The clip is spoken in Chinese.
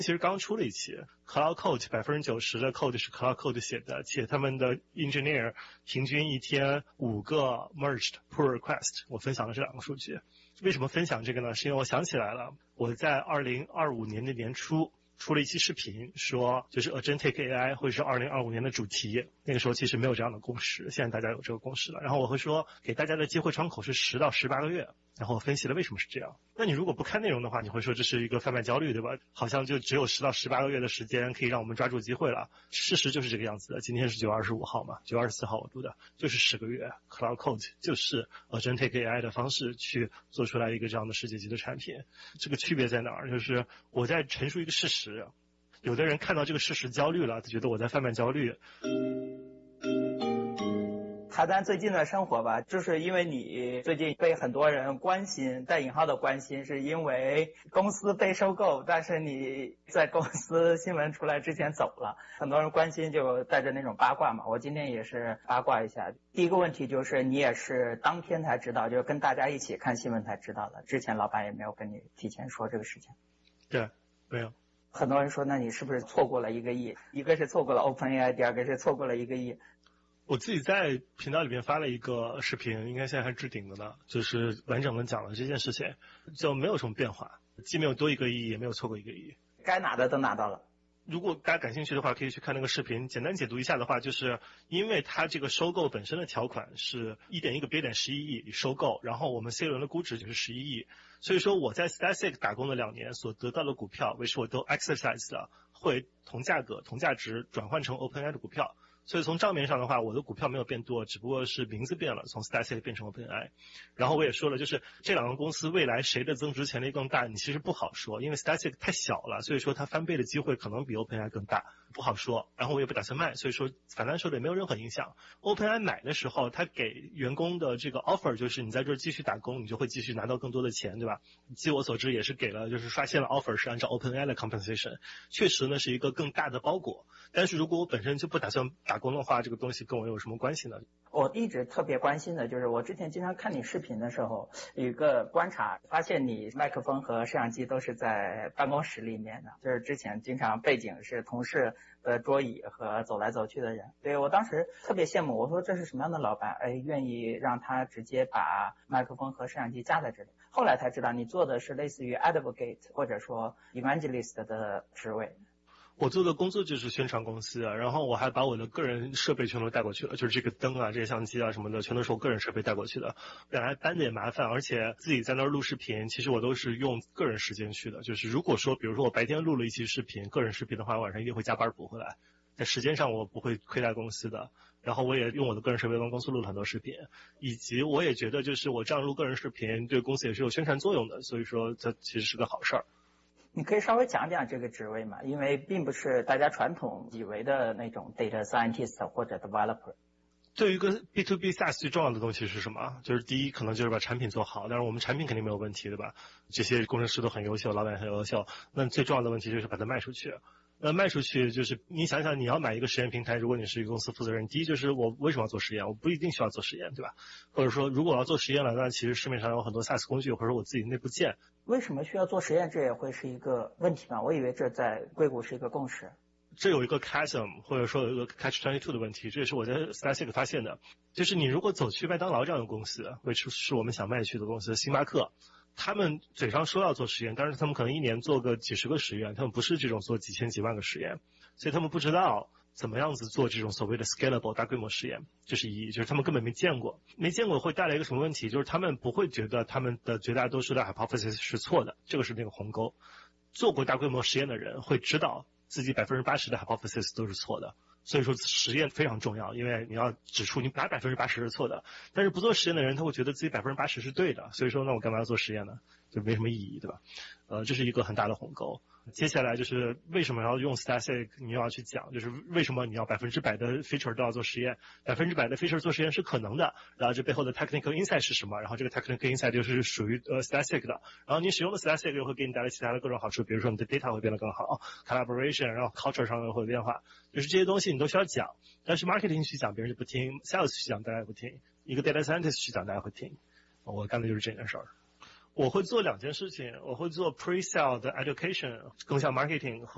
其实刚出了一期 Cloud Code 90%的 code 是 Cloud Code 写的，且他们的 engineer 平均一天5个 merged pull request。我分享的这2个数据。为什么分享这个呢？是因为我想起来了，我在2025年的年初出了一期视频，说就是 Agentic AI 会是2025年的主题。那个时候其实没有这样的共识，现在大家有这个共识了。然后我会说给大家的机会窗口是10到18个月，然后我分析了为什么是这样。那你如果不看内容的话，你会说这是一个贩卖焦虑，对吧？好像就只有10到18个月的时间可以让我们抓住机会了。事实就是这个样子的。今天是9月25号嘛，9月24号我录的，就是10个月。Cloud Code 就是 Agentic AI 的方式去做出来一个这样的世界级的产品。这个区别在哪儿？就是我在陈述一个事实。有的人看到这个事实焦虑了，他觉得我在贩卖焦虑。 谈谈最近的生活吧，就是因为你最近被很多人关心，带引号的关心，是因为公司被收购，但是你在公司新闻出来之前走了，很多人关心就带着那种八卦嘛。我今天也是八卦一下。第一个问题就是你也是当天才知道，就是跟大家一起看新闻才知道的，之前老板也没有跟你提前说这个事情。 对，没有。 很多人说那你是不是错过了1个亿，一个是错过了 OpenAI， 第二个是错过了1个亿。 我自己在频道里面发了一个视频，应该现在还置顶的呢，就是完整的讲了这件事情，就没有什么变化，既没有多1个亿，也没有错过1个亿， 该拿的都拿到了。 如果大家感兴趣的话，可以去看那个视频。简单解读一下的话，就是因为它这个收购本身的条款是1.1个 billion 11亿收购，然后我们 C 轮的估值就是11亿，所以说我在 Static 打工的2年所得到的股票，为是我都 exercise 了，会同价格同价值转换成 OpenAI 的股票。所以从账面上的话，我的股票没有变多，只不过是名字变了，从 Static 变成 OpenAI。然后我也说了，就是这2个公司未来谁的增值潜力更大，你其实不好说，因为 Static 太小了，所以说它翻倍的机会可能比 OpenAI 更大，不好说。然后我也不打算卖，所以说反弹受的也没有任何影响。OpenAI 买的时候，他给员工的这个 offer 就是你在这儿继续打工，你就会继续拿到更多的钱，对吧？据我所知也是给了，就是刷新了 offer 是按照 OpenAI 的 compensation， 确实呢是一个更大的包裹。但是如果我本身就不打算打工的话，这个东西跟我有什么关系呢？ 我一直特别关心的就是我之前经常看你视频的时候，有一个观察，发现你麦克风和摄像机都是在办公室里面的，就是之前经常背景是同事的桌椅和走来走去的人。对，我当时特别羡慕，我说这是什么样的老板，愿意让他直接把麦克风和摄像机架在这里。后来才知道你做的是类似于 advocate 或者说 evangelist 的职位。 我做的工作就是宣传公司啊，然后我还把我的个人设备全都带过去了，就是这个灯啊、这些相机啊什么的，全都是我个人设备带过去的。本来搬的也麻烦，而且自己在那儿录视频，其实我都是用个人时间去的。就是如果说，比如说我白天录了一期视频，个人视频的话，晚上一定会加班补回来。在时间上我不会亏待公司的，然后我也用我的个人设备帮公司录了很多视频，以及我也觉得就是我这样录个人视频对公司也是有宣传作用的，所以说这其实是个好事儿。 你可以稍微讲讲这个职位吗？因为并不是大家传统以为的那种 data scientist 或者 developer。 对于一个 B2B SaaS 最重要的东西是什么？就是第一，可能就是把产品做好，但是我们产品肯定没有问题，对吧？这些工程师都很优秀，老板很优秀，那最重要的问题就是把它卖出去。那卖出去就是你想想，你要买一个实验平台，如果你是一个公司负责人，第一就是我为什么要做实验？我不一定需要做实验，对吧？或者说如果我要做实验了，那其实市面上有很多 SaaS 工具，或者说我自己内部建。 为什么需要做实验？这也会是一个问题吗？我以为这在硅谷是一个共识。 这有一个 chasm 或者说有一个 catch-22 的问题，这也是我在 Static 发现的，就是你如果走去麦当劳这样的公司，which 是我们想卖去的公司，星巴克，他们嘴上说要做实验，但是他们可能1年做个几十个实验，他们不是这种做几千几万个实验，所以他们不知道怎么样子做这种所谓的 scalable 大规模实验，这是一，就是他们根本没见过会带来一个什么问题，就是他们不会觉得他们的绝大多数的 hypothesis 是错的，这个是那个鸿沟。做过大规模实验的人会知道自己80%的 hypothesis 都是错的，所以说实验非常重要，因为你要指出你哪80%是错的。但是不做实验的人他会觉得自己80%是对的，所以说那我干嘛要做实验呢？就没什么意义，对吧？这是一个很大的鸿沟。接下来就是为什么要用 Static， 你又要去讲，就是为什么你要100%的 feature 都要做实验，100%的 feature 做实验是可能的，然后这背后的 technical insight 是什么，然后这个 technical insight 就是属于Static 的，然后你使用的 Static 又会给你带来其他的各种好处，比如说你的 data 会变得更好， collaboration， 然后 culture 上又会有变化，就是这些东西你都需要讲，但是 marketing 去讲别人就不听， sales 去讲大家也不听，一个 data scientist 去讲大家会听。我干的就是这件事儿。我会做2件事情，我会做 pre-sale 的 education， 更像 marketing，